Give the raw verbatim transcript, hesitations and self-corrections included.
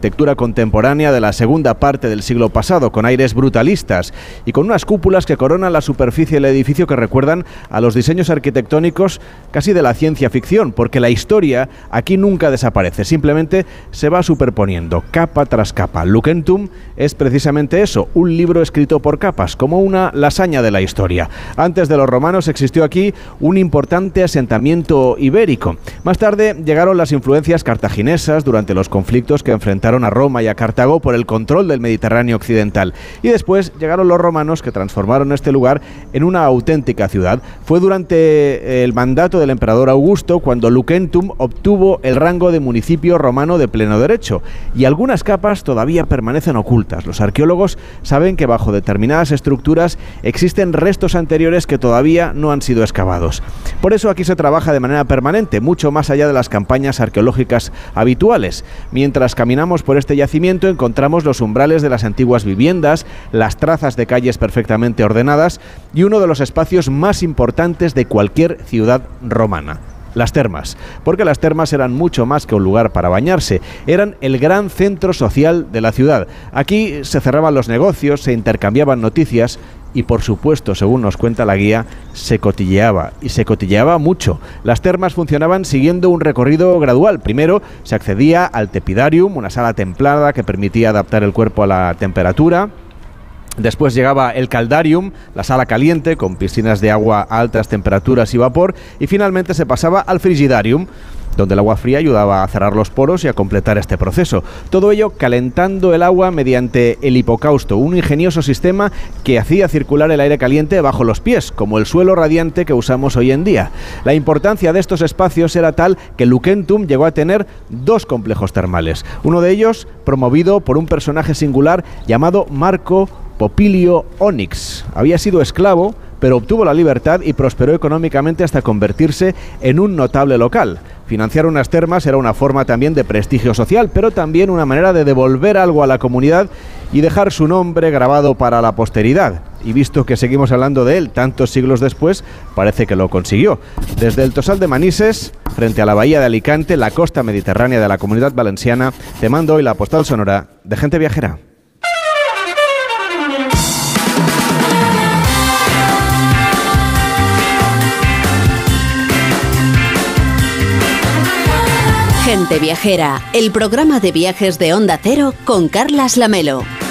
arquitectura contemporánea de la segunda parte del siglo pasado, con aires brutalistas y con unas cúpulas que coronan la superficie del edificio que recuerdan a los diseños arquitectónicos casi de la ciencia ficción, porque la historia aquí nunca desaparece, simplemente se va superponiendo, capa tras capa. Lucentum es precisamente eso, un libro escrito por capas, como una lasaña de la historia. Antes de los romanos existió aquí un importante asentamiento ibérico. Más tarde llegaron las influencias cartaginesas durante los conflictos que enfrentaron a Roma y a Cartago por el control del Mediterráneo occidental. Y después llegaron los romanos, que transformaron este lugar en una auténtica ciudad. Fue durante el mandato del emperador Augusto cuando Lucentum obtuvo el rango de municipio romano de pleno derecho, y algunas capas todavía permanecen ocultas. Los arqueólogos saben que bajo determinadas estructuras existen restos anteriores que todavía no han sido excavados. Por eso aquí se trabaja de manera permanente, mucho más allá de las campañas arqueológicas habituales. Mientras caminamos por este yacimiento encontramos los umbrales de las antiguas viviendas, las trazas de calles perfectamente ordenadas y uno de los espacios más importantes de cualquier ciudad romana: las termas, porque las termas eran mucho más que un lugar para bañarse, eran el gran centro social de la ciudad. Aquí se cerraban los negocios, se intercambiaban noticias y, por supuesto, según nos cuenta la guía, se cotilleaba, y se cotilleaba mucho. Las termas funcionaban siguiendo un recorrido gradual. Primero se accedía al tepidarium, una sala templada que permitía adaptar el cuerpo a la temperatura. Después llegaba el caldarium, la sala caliente con piscinas de agua a altas temperaturas y vapor, y finalmente se pasaba al frigidarium, donde el agua fría ayudaba a cerrar los poros y a completar este proceso. Todo ello calentando el agua mediante el hipocausto, un ingenioso sistema que hacía circular el aire caliente bajo los pies, como el suelo radiante que usamos hoy en día. La importancia de estos espacios era tal que Lucentum llegó a tener dos complejos termales, uno de ellos promovido por un personaje singular llamado Marco Popilio Onyx. Había sido esclavo, pero obtuvo la libertad y prosperó económicamente hasta convertirse en un notable local. Financiar unas termas era una forma también de prestigio social, pero también una manera de devolver algo a la comunidad y dejar su nombre grabado para la posteridad. Y visto que seguimos hablando de él tantos siglos después, parece que lo consiguió. Desde el Tosal de Manises, frente a la bahía de Alicante, la costa mediterránea de la Comunidad Valenciana, te mando hoy la postal sonora de Gente Viajera. Gente Viajera, el programa de viajes de Onda Cero con Carlas Lamelo.